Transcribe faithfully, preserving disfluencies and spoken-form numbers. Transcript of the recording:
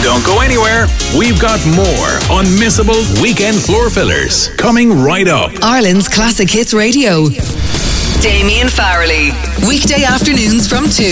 Don't go anywhere. We've got more unmissable weekend floor fillers coming right up. Ireland's Classic Hits Radio. Damien Farrelly. Weekday afternoons from two.